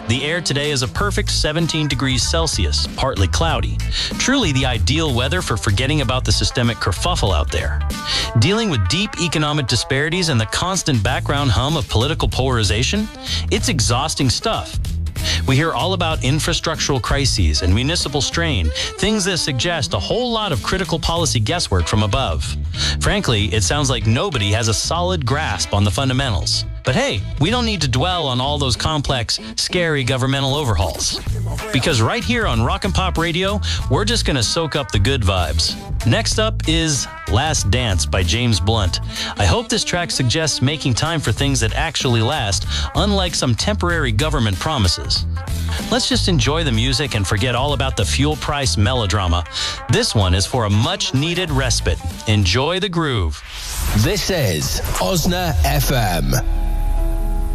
The air today is a perfect 17 degrees Celsius, partly cloudy. Truly the ideal weather for forgetting about the systemic kerfuffle out there. Dealing with deep economic disparities and the constant background hum of political polarization, it's exhausting stuff. We hear all about infrastructural crises and municipal strain, things that suggest a whole lot of critical policy guesswork from above. Frankly, it sounds like nobody has a solid grasp on the fundamentals. But hey, we don't need to dwell on all those complex, scary governmental overhauls. Because right here on Rock and Pop Radio, we're just going to soak up the good vibes. Next up is Last Dance by James Blunt. I hope this track suggests making time for things that actually last, unlike some temporary government promises. Let's just enjoy the music and forget all about the fuel price melodrama. This one is for a much-needed respite. Enjoy the groove. This is Osna FM.